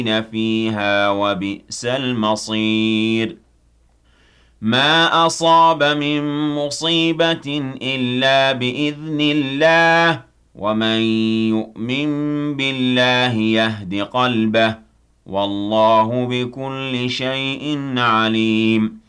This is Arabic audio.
فيها وبئس المصير ما أصاب من مصيبة إلا بإذن الله ومن يؤمن بالله يهد قلبه والله بكل شيء عليم